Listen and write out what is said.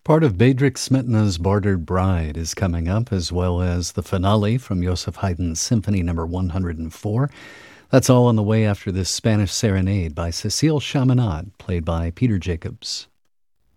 Part of Bedřich Smetana's Bartered Bride is coming up, as well as the finale from Joseph Haydn's Symphony No. 104. That's all on the way after this Spanish serenade by Cecile Chaminade, played by Peter Jacobs.